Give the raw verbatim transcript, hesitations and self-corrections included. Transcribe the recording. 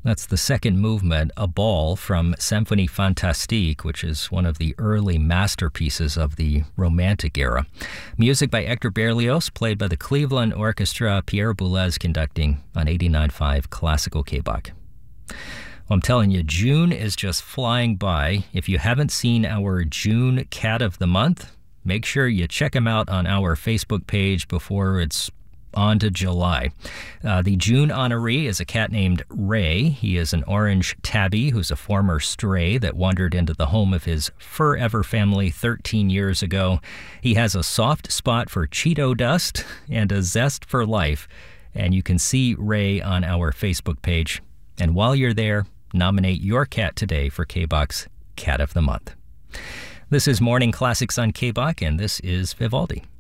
That's the second movement, A Ball, from Symphonie Fantastique, which is one of the early masterpieces of the Romantic era. Music by Hector Berlioz, played by the Cleveland Orchestra, Pierre Boulez conducting on eighty-nine point five Classical K B O C. Well, I'm telling you, June is just flying by. If you haven't seen our June Cat of the Month, make sure you check him out on our Facebook page before it's on to July. Uh, the June honoree is a cat named Ray. He is an orange tabby who's a former stray that wandered into the home of his forever family thirteen years ago. He has a soft spot for Cheeto dust and a zest for life, and you can see Ray on our Facebook page. And while you're there, nominate your cat today for K B O C's Cat of the Month. This is Morning Classics on K B O C, and this is Vivaldi.